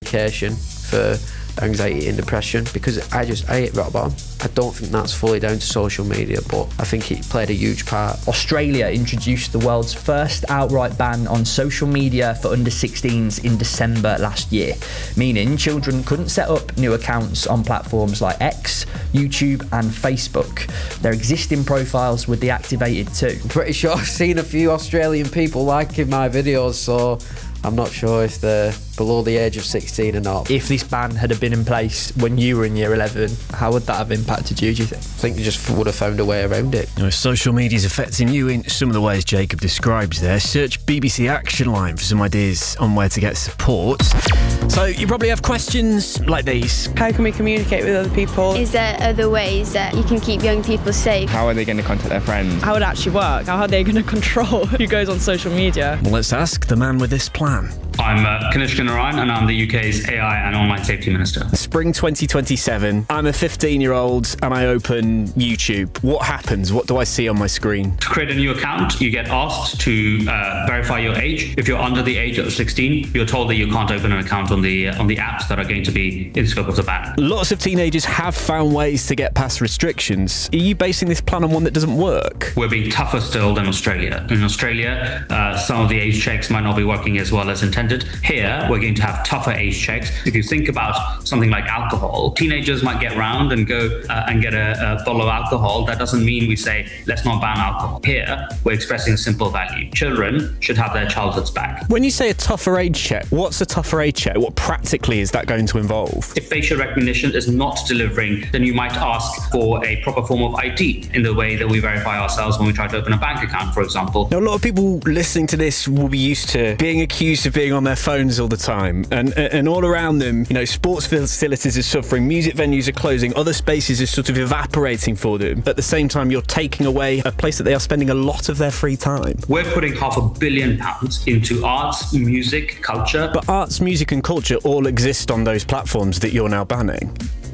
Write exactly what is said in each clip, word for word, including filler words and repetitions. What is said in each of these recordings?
medication for anxiety and depression, because I just I hit rock bottom. I don't think that's fully down to social media, but I think it played a huge part. Australia introduced the world's first outright ban on social media for under sixteens in December last year, meaning children couldn't set up new accounts on platforms like X, YouTube and Facebook. Their existing profiles were deactivated too. I'm pretty sure I've seen a few Australian people liking my videos, so I'm not sure if they're below the age of sixteen or not. If this ban had been in place when you were in year eleven, how would that have impacted you, do you think? I think you just would have found a way around it. You know, social media's affecting you in some of the ways Jacob describes there. Search B B C Action Line for some ideas on where to get support. So you probably have questions like these. How can we communicate with other people? Is there other ways that you can keep young people safe? How are they going to contact their friends? How would it actually work? How are they going to control who goes on social media? Well, let's ask the man with this plan. I'm uh, Kanishka Narayan, and I'm the U K's A I and Online Safety Minister. Spring twenty twenty-seven, I'm a fifteen-year-old and I open YouTube. What happens? What do I see on my screen? To create a new account, you get asked to uh, verify your age. If you're under the age of sixteen, you're told that you can't open an account on the uh, on the apps that are going to be in the scope of the ban. Lots of teenagers have found ways to get past restrictions. Are you basing this plan on one that doesn't work? We're being tougher still than Australia. In Australia, uh, some of the age checks might not be working as well as intended. Here, we're going to have tougher age checks. If you think about something like alcohol, teenagers might get round and go uh, and get a, a bottle of alcohol. That doesn't mean we say, let's not ban alcohol. Here, we're expressing a simple value. Children should have their childhoods back. When you say a tougher age check, what's a tougher age check? What practically is that going to involve? If facial recognition is not delivering, then you might ask for a proper form of I D in the way that we verify ourselves when we try to open a bank account, for example. Now, a lot of people listening to this will be used to being accused of being on their phones all the time, and and all around them, you know, sports facilities are suffering, music venues are closing, other spaces are sort of evaporating for them. At the same time, you're taking away a place that they are spending a lot of their free time. We're putting half a billion pounds into arts, music, culture. But arts, music and culture all exist on those platforms that you're now banning.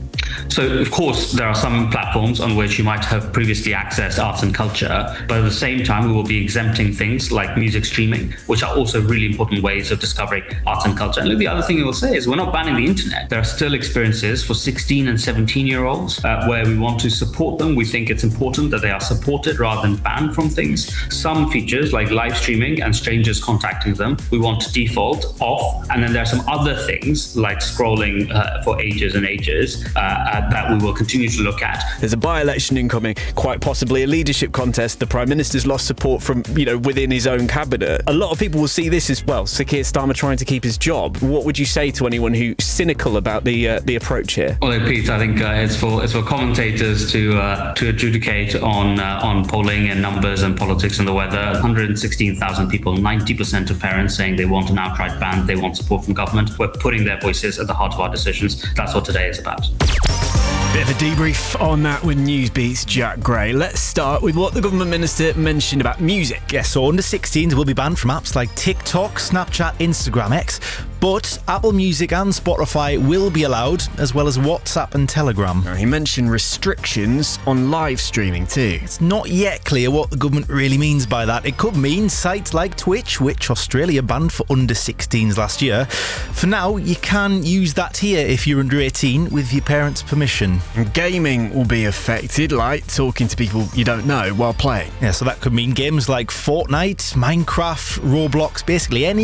So, of course, there are some platforms on which you might have previously accessed arts and culture, but at the same time, we will be exempting things like music streaming, which are also really important ways of discovering arts and culture. And look, the other thing I will say is we're not banning the internet. There are still experiences for sixteen and seventeen-year-olds uh, where we want to support them. We think it's important that they are supported rather than banned from things. Some features like live streaming and strangers contacting them, we want to default off. And then there are some other things like scrolling uh, for ages and ages uh, uh, that we will continue to look at. There's a by-election incoming, quite possibly a leadership contest. The Prime Minister's lost support from, you know, within his own cabinet. A lot of people will see this as, well, Sir Keir Starmer trying to keep his job. What would you say to anyone who's cynical about the uh, the approach here? Well, Pete, I think uh, it's for it's for commentators to uh, to adjudicate on uh, on polling and numbers and politics and the weather. one hundred sixteen thousand people, ninety percent of parents saying they want an outright ban, they want support from government. We're putting their voices at the heart of our decisions. That's what today is about. Bit of a debrief on that with Newsbeat's Jack Gray. Let's start with what the government minister mentioned about music. Yes, so under sixteens will be banned from apps like TikTok, Snapchat, Instagram, X, but Apple Music and Spotify will be allowed, as well as WhatsApp and Telegram. Now, he mentioned restrictions on live streaming too. It's not yet clear what the government really means by that. It could mean sites like Twitch, which Australia banned for under sixteens last year. For now, you can use that here if you're under eighteen with your parents' permission. Gaming will be affected, like talking to people you don't know while playing. Yeah, so that could mean games like Fortnite, Minecraft, Roblox, basically any